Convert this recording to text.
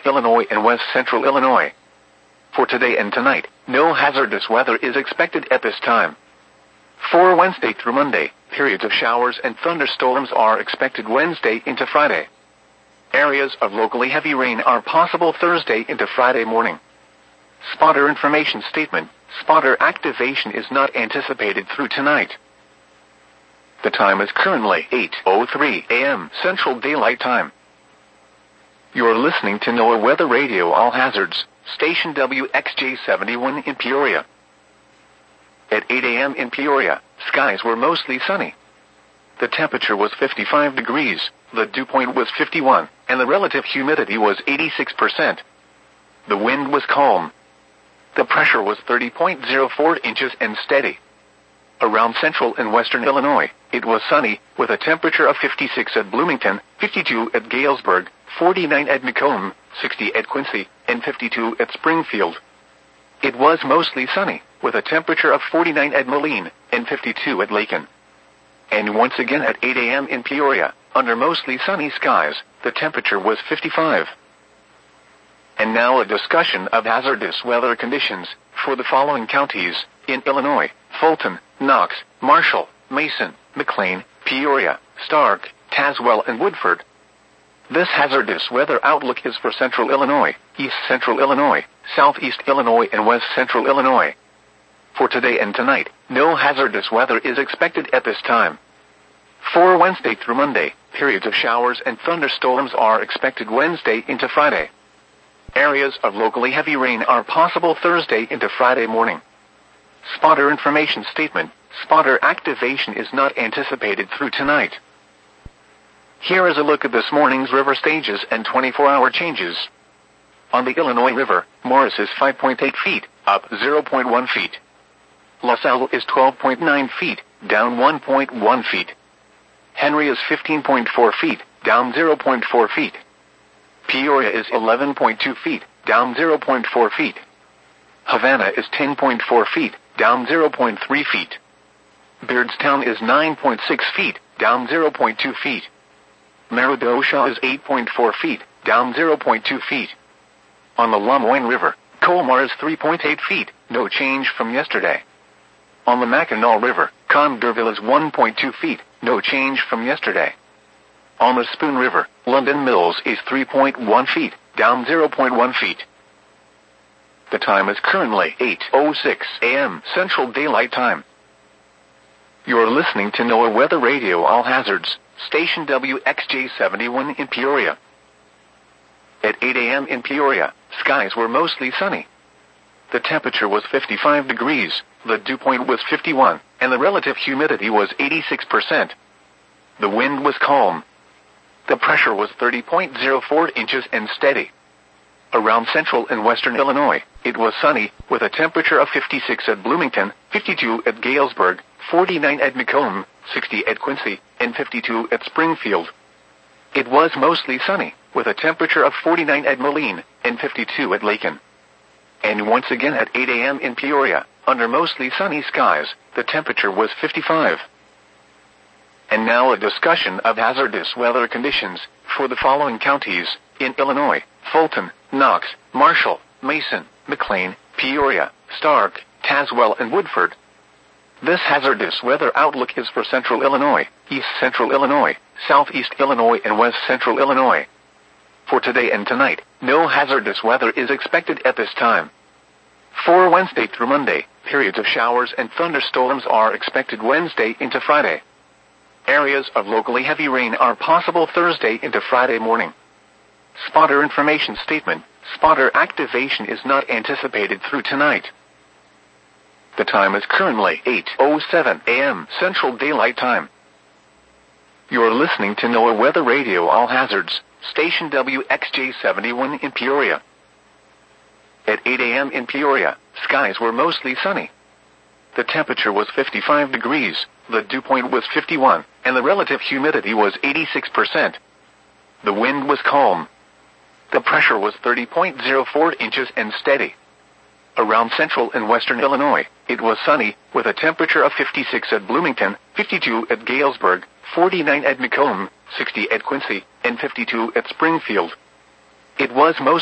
Illinois and west central Illinois. For today and tonight, no hazardous weather is expected at this time. For Wednesday through Monday, periods of showers and thunderstorms are expected Wednesday into Friday. Areas of locally heavy rain are possible Thursday into Friday morning. Spotter information statement: spotter activation is not anticipated through tonight. The time is currently 8:03 a.m. Central Daylight Time. You're listening to NOAA Weather Radio All Hazards, station WXJ71 in Peoria. At 8 a.m. in Peoria, skies were mostly sunny. The temperature was 55 degrees, the dew point was 51, and the relative humidity was 86%. The wind was calm. The pressure was 30.04 inches and steady. Around central and western Illinois, it was sunny, with a temperature of 56 at Bloomington, 52 at Galesburg, 49 at Macomb, 60 at Quincy, and 52 at Springfield. It was mostly sunny, with a temperature of 49 at Moline, and 52 at Lakin. And once again at 8 a.m. in Peoria, under mostly sunny skies, the temperature was 55. And now a discussion of hazardous weather conditions for the following counties in Illinois: Fulton, Knox, Marshall, Mason, McLean, Peoria, Stark, Tazewell, and Woodford. This hazardous weather outlook is for central Illinois, east central Illinois, southeast Illinois, and west central Illinois. For today and tonight, no hazardous weather is expected at this time. For Wednesday through Monday, periods of showers and thunderstorms are expected Wednesday into Friday. Areas of locally heavy rain are possible Thursday into Friday morning. Spotter information statement: spotter activation is not anticipated through tonight. Here is a look at this morning's river stages and 24-hour changes. On the Illinois River, Morris is 5.8 feet, up 0.1 feet. LaSalle is 12.9 feet, down 1.1 feet. Henry is 15.4 feet, down 0.4 feet. Peoria is 11.2 feet, down 0.4 feet. Havana is 10.4 feet, down 0.3 feet. Beardstown is 9.6 feet, down 0.2 feet. Meridosha is 8.4 feet, down 0.2 feet. On the LeMoyne River, Colmar is 3.8 feet, no change from yesterday. On the Mackinac River, Condorville is 1.2 feet, no change from yesterday. On the Spoon River, London Mills is 3.1 feet, down 0.1 feet. The time is currently 8:06 a.m. Central Daylight Time. You're listening to NOAA Weather Radio All Hazards, station WXJ71 in Peoria. At 8 a.m. in Peoria, skies were mostly sunny. The temperature was 55 degrees, the dew point was 51, and the relative humidity was 86%. The wind was calm. The pressure was 30.04 inches and steady. Around central and western Illinois, it was sunny, with a temperature of 56 at Bloomington, 52 at Galesburg, 49 at Macomb, 60 at Quincy, and 52 at Springfield. It was mostly sunny, with a temperature of 49 at Moline, and 52 at Lakin. And once again at 8 a.m. in Peoria, under mostly sunny skies, the temperature was 55. And now a discussion of hazardous weather conditions for the following counties in Illinois: Fulton, Knox, Marshall, Mason, McLean, Peoria, Stark, Tazewell, and Woodford. This hazardous weather outlook is for central Illinois, east central Illinois, southeast Illinois, and west central Illinois. For today and tonight, no hazardous weather is expected at this time. For Wednesday through Monday, periods of showers and thunderstorms are expected Wednesday into Friday. Areas of locally heavy rain are possible Thursday into Friday morning. Spotter information statement: spotter activation is not anticipated through tonight. The time is currently 8:07 a.m. Central Daylight Time. You're listening to NOAA Weather Radio All Hazards, station WXJ71 in Peoria. At 8 a.m. in Peoria, skies were mostly sunny. The temperature was 55 degrees, the dew point was 51, and the relative humidity was 86%. The wind was calm. The pressure was 30.04 inches and steady. Around central and western Illinois, it was sunny, with a temperature of 56 at Bloomington, 52 at Galesburg, 49 at Macomb, 60 at Quincy, and 52 at Springfield. It was most